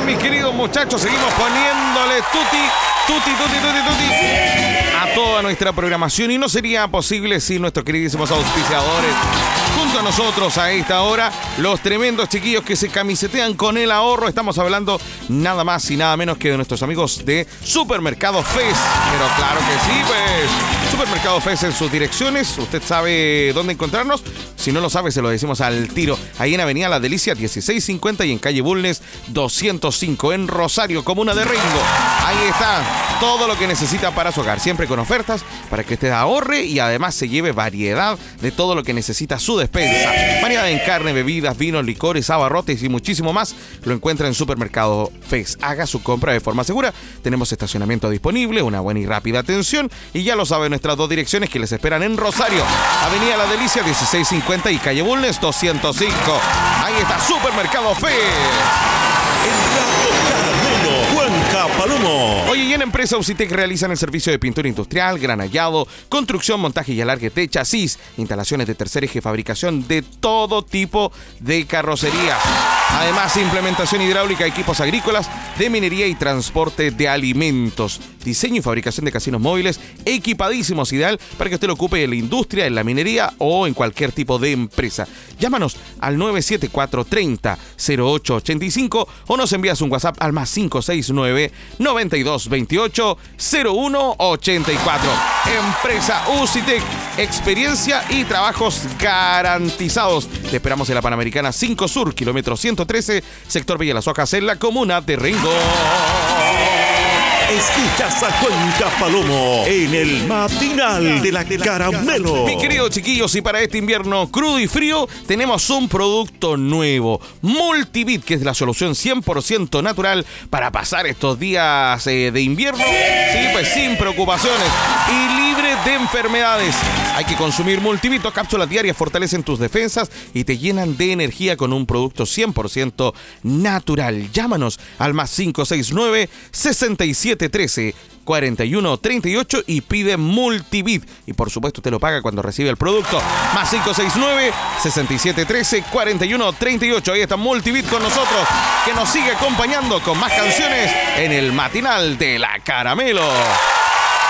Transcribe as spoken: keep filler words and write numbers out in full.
mis queridos muchachos. Seguimos poniéndole tuti, tuti, tuti, tuti, tuti a toda nuestra programación. Y no sería posible sin nuestros queridísimos auspiciadores junto a nosotros a esta hora. Los tremendos chiquillos que se camisetean con el ahorro. Estamos hablando nada más y nada menos que de nuestros amigos de Supermercado Fest. Pero claro que sí, pues. Supermercado Fest en sus direcciones. Usted sabe dónde encontrarnos. Si no lo sabe, se lo decimos al tiro. Ahí en Avenida La Delicia dieciséis cincuenta y en calle Bulnes doscientos cinco en Rosario, comuna de Rengo. Ahí está todo lo que necesita para su hogar. Siempre con ofertas para que usted ahorre y además se lleve variedad de todo lo que necesita su despensa. Variedad en carne, bebidas, vinos, licores, abarrotes y muchísimo más. Lo encuentra en Supermercado Fest. Haga su compra de forma segura. Tenemos estacionamiento disponible, una buena y rápida atención. Y ya lo saben nuestras dos direcciones que les esperan en Rosario. Avenida La Delicia dieciséis cincuenta y calle Bulnes doscientos cinco. Ahí está Supermercado Fest. Cuenca Palomo. Oye, y en Empresa Ucitec realizan el servicio de pintura industrial, granallado, construcción, montaje y alargue de chasis, instalaciones de tercer eje, fabricación de todo tipo de carrocerías. Además, implementación hidráulica, equipos agrícolas, de minería y transporte de alimentos. Diseño y fabricación de casinos móviles equipadísimos, ideal para que usted lo ocupe en la industria, en la minería o en cualquier tipo de empresa. Llámanos al nueve siete cuatro treinta cero ocho ochenta y cinco o nos envías un WhatsApp al más cinco seis nueve noventa y dos veintiocho cero uno ochenta y cuatro. Empresa Ucitec, experiencia y trabajos garantizados. Te esperamos en la Panamericana cinco Sur, kilómetro ciento trece, sector Villa Las Hojas, en la comuna de Rengo. Escuchas a Cuenca Palomo en el matinal de la Caramelo. Mi queridos chiquillos, y para este invierno crudo y frío tenemos un producto nuevo, Multivit, que es la solución cien por ciento natural para pasar estos días eh, de invierno, sí, pues sin preocupaciones y libre de enfermedades. Hay que consumir Multivit. Dos cápsulas diarias fortalecen tus defensas y te llenan de energía con un producto cien por ciento natural. Llámanos al más cinco seis nueve sesenta y siete trece cuarenta y uno treinta y ocho y pide Multivit. Y por supuesto te lo paga cuando recibe el producto. Más cinco seis nueve sesenta y siete trece cuarenta y uno treinta y ocho. Ahí está Multivit con nosotros, que nos sigue acompañando con más canciones en el matinal de la Caramelo.